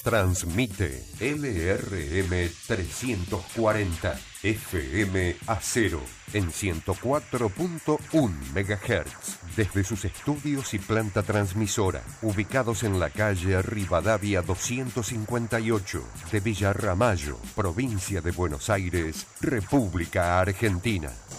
Transmite LRM 340 FM Acero en 104.1 MHz desde sus estudios y planta transmisora ubicados en la calle Rivadavia 258 de Villa Ramallo, provincia de Buenos Aires, República Argentina.